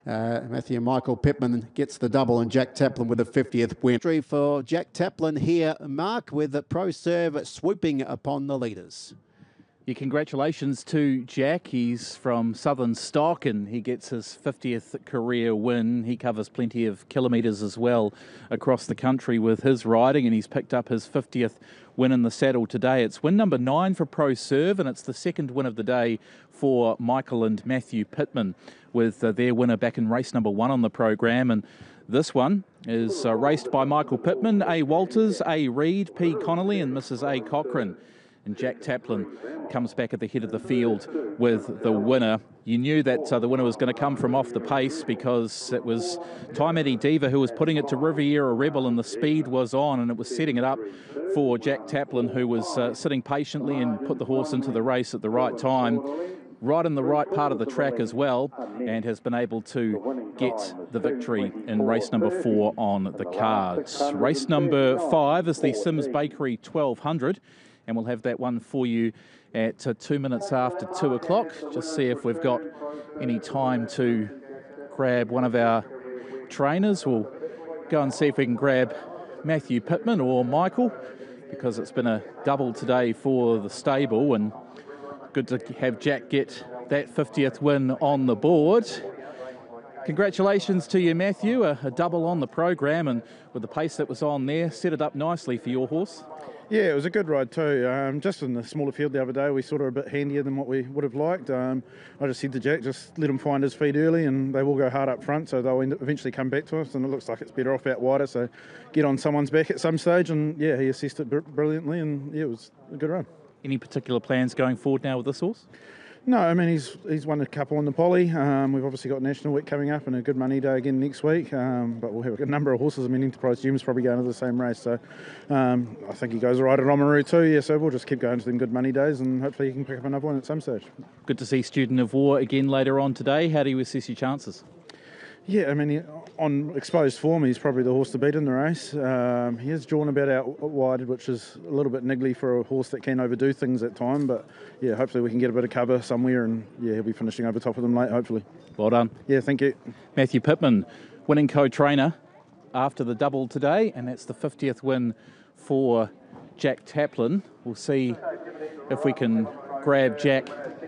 Matthew Michael Pittman gets the double and Jack Taplin with a 50th win. For Jack Taplin here, Mark, with the Pro Serve swooping upon the leaders. Yeah, congratulations to Jack. He's from Southern Stock and he gets his 50th career win. He covers plenty of kilometres as well across the country with his riding, and he's picked up his 50th win in the saddle today. It's win number 9 for Pro Serve, and it's the second win of the day for Michael and Matthew Pittman, with their winner back in race number 1 on the program. And this one is raced by Michael Pittman, A. Walters, A. Reid, P. Connolly and Mrs. A. Cochrane. And Jack Taplin comes back at the head of the field with the winner. You knew that the winner was going to come from off the pace, because it was Time Eddie Diva who was putting it to Riviera Rebel, and the speed was on, and it was setting it up for Jack Taplin, who was sitting patiently and put the horse into the race at the right time, right in the right part of the track as well, and has been able to get the victory in race number 4 on the cards. Race number 5 is the Sims Bakery 1200. And we'll have that one for you at 2 minutes after 2 o'clock. Just see if we've got any time to grab one of our trainers. We'll go and see if we can grab Matthew Pittman or Michael, because it's been a double today for the stable, and good to have Jack get that 50th win on the board. Congratulations to you, Matthew. A double on the program, and with the pace that was on there, set it up nicely for your horse. Yeah, it was a good ride too. Just in the smaller field the other day, we sort of a bit handier than what we would have liked. I just said to Jack, just let him find his feet early, and they will go hard up front, so they'll eventually come back to us, and it looks like it's better off out wider, so get on someone's back at some stage. And yeah, he assessed it brilliantly, and yeah, it was a good run. Any particular plans going forward now with this horse? No, I mean, he's won a couple on the poly. We've obviously got National Week coming up and a good money day again next week. But we'll have a number of horses. I mean, Enterprise Gem's probably going to the same race. So I think he goes all right at Oamaru too. Yeah, so we'll just keep going to them good money days, and hopefully he can pick up another one at some stage. Good to see Student of War again later on today. How do you assess your chances? Yeah, I mean, on exposed form, he's probably the horse to beat in the race. He is drawn about out wide, which is a little bit niggly for a horse that can overdo things at time. But yeah, hopefully we can get a bit of cover somewhere, and yeah, he'll be finishing over top of them late, hopefully. Well done. Yeah, thank you. Matthew Pittman, winning co-trainer after the double today, and that's the 50th win for Jack Taplin. We'll see if we can grab Jack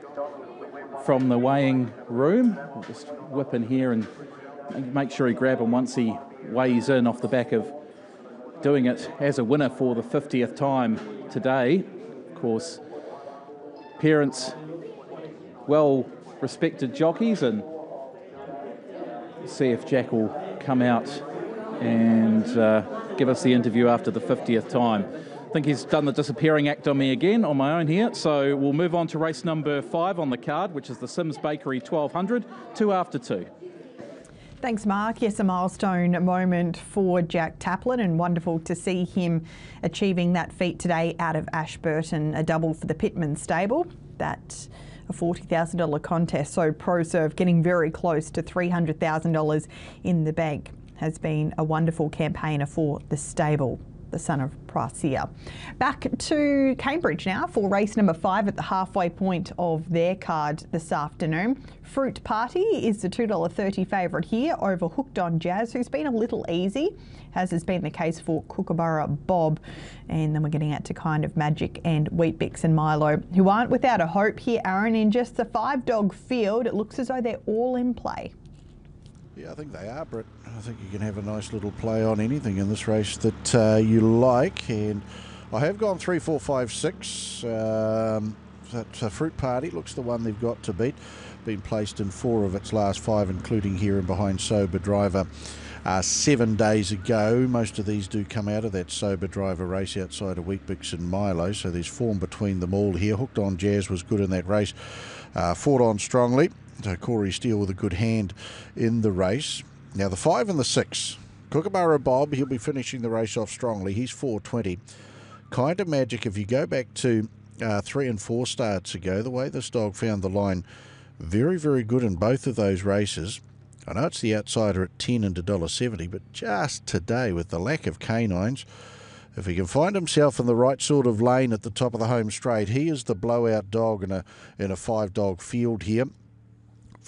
from the weighing room. We'll just whip in here and make sure he grab him once he weighs in, off the back of doing it as a winner for the 50th time today. Of course, parents, well-respected jockeys, and see if Jack will come out and give us the interview after the 50th time. I think he's done the disappearing act on me again on my own here, so we'll move on to race number 5 on the card, which is the Sims Bakery 1200, 2 after 2. Thanks, Mark. Yes, a milestone moment for Jack Taplin, and wonderful to see him achieving that feat today out of Ashburton, a double for the Pittman stable. That a $40,000 contest, so Pro Serve getting very close to $300,000 in the bank. Has been a wonderful campaigner for the stable, the son of Prasia. Back to Cambridge now for race number 5 at the halfway point of their card this afternoon. Fruit Party is the $2.30 favourite here over Hooked on Jazz, who's been a little easy, as has been the case for Kookaburra Bob. And then we're getting out to Kind of Magic and Wheat Bix and Milo, who aren't without a hope here, Aaron. In just the 5-dog field, it looks as though they're all in play. Yeah, I think they are, Britt. I think you can have a nice little play on anything in this race that you like. And I have gone 3, 4, 5, 6. That Fruit Party looks the one they've got to beat. Been placed in 4 of its last 5, including here and behind Sober Driver 7 days ago. Most of these do come out of that Sober Driver race outside of Wheat Bix and Milo, so there's form between them all here. Hooked on Jazz was good in that race. Fought on strongly. So Corey Steele with a good hand in the race. Now the 5 and the 6. Kookaburra Bob, he'll be finishing the race off strongly. He's 4.20. Kind of Magic, if you go back to 3 and 4 starts ago, the way this dog found the line, very, very good in both of those races. I know it's the outsider at 10 and $1.70, but just today with the lack of canines, if he can find himself in the right sort of lane at the top of the home straight, he is the blowout dog in a 5-dog field here.